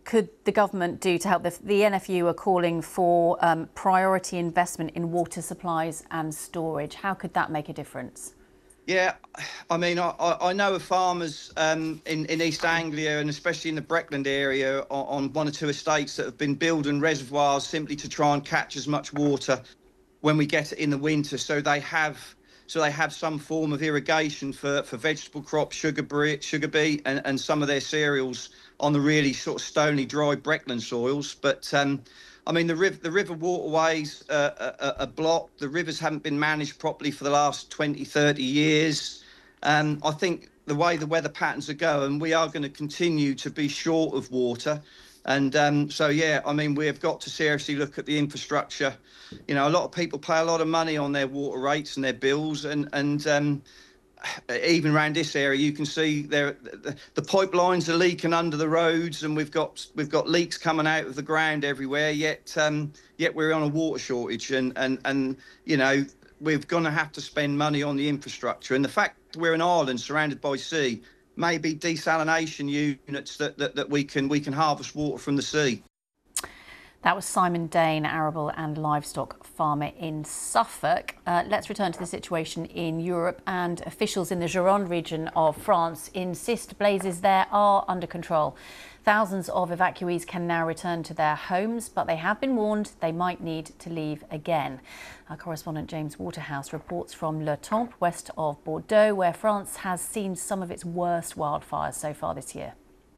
could the government do to help? The NFU are calling for priority investment in water supplies and storage. How could that make a difference? Yeah, I mean, I know of farmers in East Anglia and especially in the Breckland area on one or two estates that have been building reservoirs simply to try and catch as much water when we get it in the winter. So they have some form of irrigation for vegetable crops, sugar beet, and some of their cereals on the really sort of stony, dry Breckland soils. But I mean, the river waterways are blocked. The rivers haven't been managed properly for the last 20, 30 years. I think the way the weather patterns are going, we are going to continue to be short of water. And so, yeah, I mean, we have got to seriously look at the infrastructure. You know, a lot of people pay a lot of money on their water rates and their bills, and even around this area, you can see the pipelines are leaking under the roads, and we've got leaks coming out of the ground everywhere. Yet we're on a water shortage, and you know, we're going to have to spend money on the infrastructure. And the fact we're an island surrounded by sea, maybe desalination units that we can harvest water from the sea. That was Simon Dane, arable and livestock farmer in Suffolk. Let's return to the situation in Europe, and officials in the Gironde region of France insist blazes there are under control. Thousands of evacuees can now return to their homes, but they have been warned they might need to leave again. Our correspondent James Waterhouse reports from Le Temple, west of Bordeaux, where France has seen some of its worst wildfires so far this year.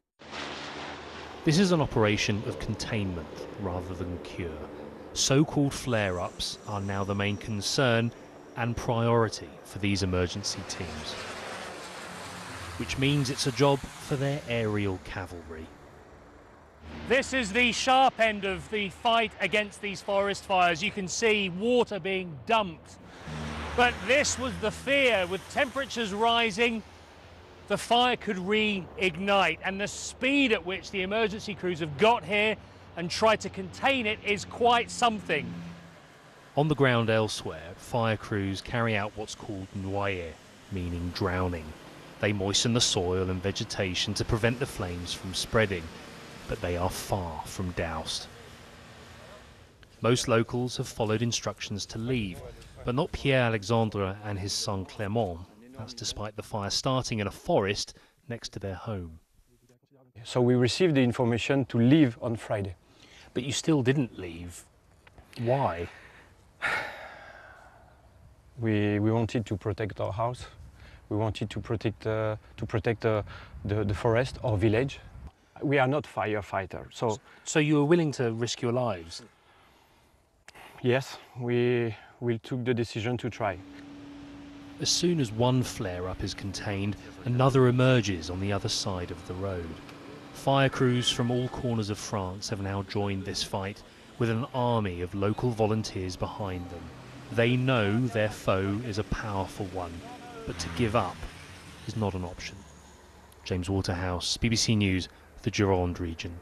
This is an operation of containment rather than cure. So-called flare-ups are now the main concern and priority for these emergency teams, which means it's a job for their aerial cavalry. This is the sharp end of the fight against these forest fires. You can see water being dumped. But this was the fear. With temperatures rising, the fire could reignite, and the speed at which the emergency crews have got here and tried to contain it is quite something. On the ground elsewhere, fire crews carry out what's called noyer, meaning drowning. They moisten the soil and vegetation to prevent the flames from spreading, but they are far from doused. Most locals have followed instructions to leave, but not Pierre Alexandre and his son Clément. That's despite the fire starting in a forest next to their home. So we received the information to leave on Friday. But you still didn't leave. Why? We wanted to protect our house. We wanted to protect the forest, our village. We are not firefighters. So you were willing to risk your lives? Yes, we took the decision to try. As soon as one flare-up is contained, another emerges on the other side of the road. Fire crews from all corners of France have now joined this fight, with an army of local volunteers behind them. They know their foe is a powerful one, but to give up is not an option. James Waterhouse, BBC News, the Gironde region.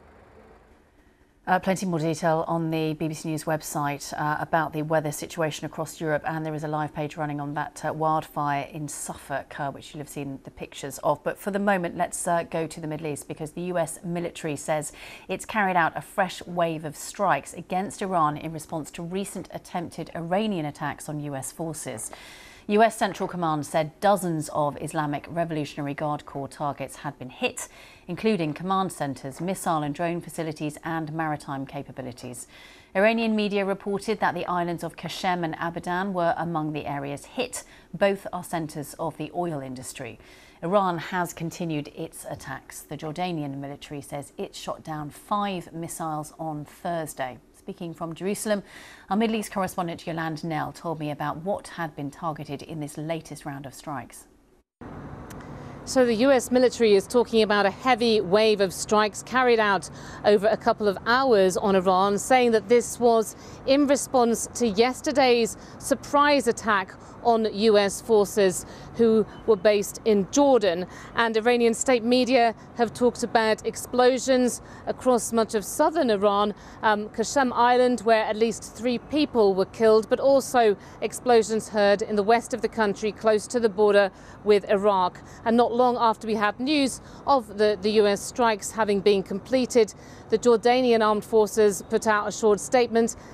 Plenty more detail on the BBC News website about the weather situation across Europe, and there is a live page running on that wildfire in Suffolk, which you'll have seen the pictures of. But for the moment, let's go to the Middle East, because the US military says it's carried out a fresh wave of strikes against Iran in response to recent attempted Iranian attacks on US forces. US Central Command said dozens of Islamic Revolutionary Guard Corps targets had been hit, including command centres, missile and drone facilities and maritime capabilities. Iranian media reported that the islands of Qashem and Abadan were among the areas hit. Both are centres of the oil industry. Iran has continued its attacks. The Jordanian military says it shot down 5 missiles on Thursday. Speaking from Jerusalem, our Middle East correspondent Yolande Nell told me about what had been targeted in this latest round of strikes. So the US military is talking about a heavy wave of strikes carried out over a couple of hours on Iran, saying that this was in response to yesterday's surprise attack on US forces who were based in Jordan. And Iranian state media have talked about explosions across much of southern Iran, Qashem Island, where at least 3 people were killed, but also explosions heard in the west of the country close to the border with Iraq. And not long after we had news of the US strikes having been completed. The Jordanian armed forces put out a short statement